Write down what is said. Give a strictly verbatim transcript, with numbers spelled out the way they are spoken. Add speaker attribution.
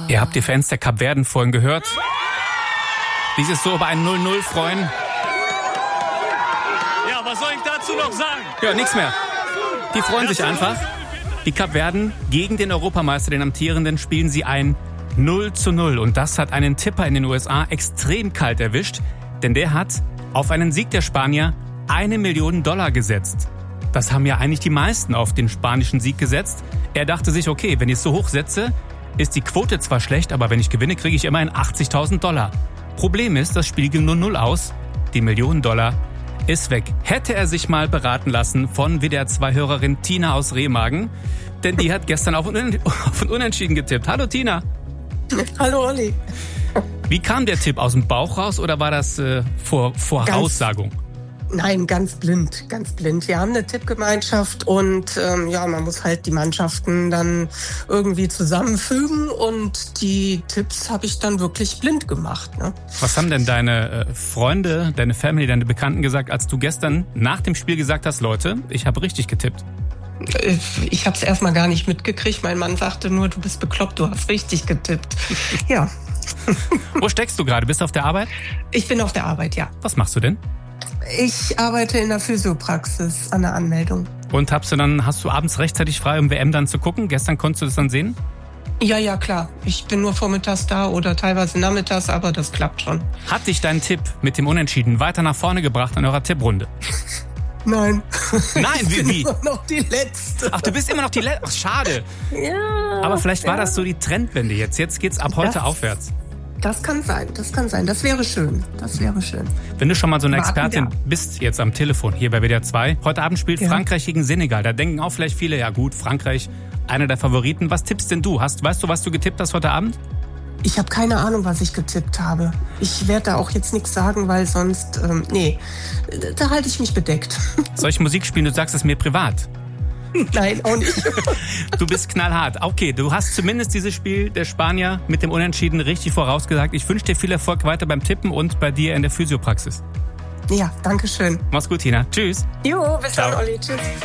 Speaker 1: Ihr habt die Fans der Kapverden vorhin gehört. Die sich so über ein null null freuen.
Speaker 2: Ja, was soll ich dazu noch sagen?
Speaker 1: Ja, nichts mehr. Die freuen sich einfach. Die Kapverden gegen den Europameister, den Amtierenden, spielen sie ein null zu null. Und das hat einen Tipper in den U S A extrem kalt erwischt. Denn der hat auf einen Sieg der Spanier eine Million Dollar gesetzt. Das haben ja eigentlich die meisten auf den spanischen Sieg gesetzt. Er dachte sich, okay, wenn ich es so hoch setze, ist die Quote zwar schlecht, aber wenn ich gewinne, kriege ich immerhin achtzigtausend Dollar. Problem ist, das Spiel ging nur null aus. Die Million Dollar ist weg. Hätte er sich mal beraten lassen von W D R zwei Hörerin Tina aus Remagen, denn die hat gestern auf ein Unentschieden getippt. Hallo Tina.
Speaker 3: Hallo Olli.
Speaker 1: Wie kam der Tipp? Aus dem Bauch raus oder war das äh, Vor Voraussagung?
Speaker 3: Ganz, nein, ganz blind, ganz blind. Wir haben eine Tippgemeinschaft und ähm, ja, man muss halt die Mannschaften dann irgendwie zusammenfügen und die Tipps habe ich dann wirklich blind gemacht. Ne?
Speaker 1: Was haben denn deine äh, Freunde, deine Family, deine Bekannten gesagt, als du gestern nach dem Spiel gesagt hast, Leute, ich habe richtig getippt?
Speaker 3: Ich habe es erstmal gar nicht mitgekriegt. Mein Mann sagte nur, du bist bekloppt, du hast richtig getippt. Ja.
Speaker 1: Wo steckst du gerade? Bist du auf der Arbeit?
Speaker 3: Ich bin auf der Arbeit, ja.
Speaker 1: Was machst du denn?
Speaker 3: Ich arbeite in der Physiopraxis an der Anmeldung.
Speaker 1: Und hast du dann, hast du abends rechtzeitig frei, um W M dann zu gucken? Gestern konntest du das dann sehen?
Speaker 3: Ja, ja, klar. Ich bin nur vormittags da oder teilweise nachmittags, aber das klappt schon.
Speaker 1: Hat dich dein Tipp mit dem Unentschieden weiter nach vorne gebracht in eurer Tipprunde?
Speaker 3: Nein.
Speaker 1: Nein, wie?
Speaker 3: Ich bin
Speaker 1: wie?
Speaker 3: immer noch die Letzte.
Speaker 1: Ach, du bist immer noch die Letzte? Ach, schade.
Speaker 3: Ja.
Speaker 1: Aber vielleicht war
Speaker 3: ja.
Speaker 1: das so die Trendwende jetzt. Jetzt geht's ab heute
Speaker 3: das,
Speaker 1: aufwärts.
Speaker 3: Das kann sein, das kann sein. Das wäre schön. Das wäre schön.
Speaker 1: Wenn du schon mal so eine
Speaker 3: Warten,
Speaker 1: Expertin
Speaker 3: ja.
Speaker 1: bist, jetzt am Telefon, hier bei W D R zwei. Heute Abend spielt
Speaker 3: ja.
Speaker 1: Frankreich gegen Senegal. Da denken auch vielleicht viele, ja gut, Frankreich, einer der Favoriten. Was tippst denn du? Hast, weißt du, was du getippt hast heute Abend?
Speaker 3: Ich habe keine Ahnung, was ich getippt habe. Ich werde da auch jetzt nichts sagen, weil sonst, ähm, nee, da halte ich mich bedeckt.
Speaker 1: Soll ich Musik spielen? Du sagst es mir privat.
Speaker 3: Nein, auch nicht.
Speaker 1: Du bist knallhart. Okay, du hast zumindest dieses Spiel der Spanier mit dem Unentschieden richtig vorausgesagt. Ich wünsche dir viel Erfolg weiter beim Tippen und bei dir in der Physiopraxis.
Speaker 3: Ja, danke schön.
Speaker 1: Mach's gut, Tina. Tschüss.
Speaker 3: Jo, bis
Speaker 1: Ciao.
Speaker 3: dann, Olli. Tschüss.